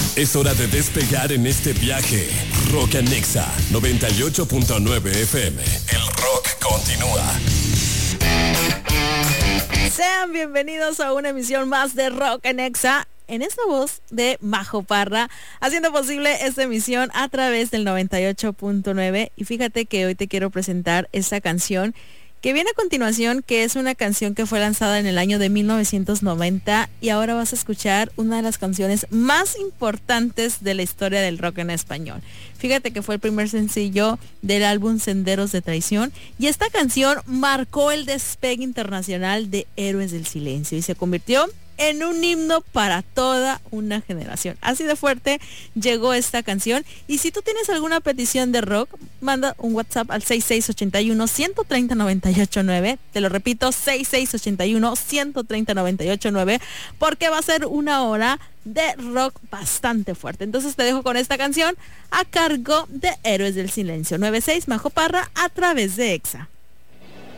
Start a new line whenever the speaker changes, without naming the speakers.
Es hora de despegar en este viaje. Rock en Exa 98.9 FM. El rock continúa.
Sean bienvenidos a una emisión más de Rock en Exa. En esta voz de Majo Parra, haciendo posible esta emisión a través del 98.9. Y fíjate que hoy te quiero presentar esta canción que viene a continuación, que es una canción que fue lanzada en el año de 1990 y ahora vas a escuchar una de las canciones más importantes de la historia del rock en español. Fíjate que fue el primer sencillo del álbum Senderos de Traición y esta canción marcó el despegue internacional de Héroes del Silencio y se convirtió en un himno para toda una generación. Así de fuerte llegó esta canción. Y si tú tienes alguna petición de rock, manda un WhatsApp al 6681-130-989. Te lo repito, 6681-130-989, porque va a ser una hora de rock bastante fuerte. Entonces te dejo con esta canción a cargo de Héroes del Silencio. 96 Majo Parra a través de Exa.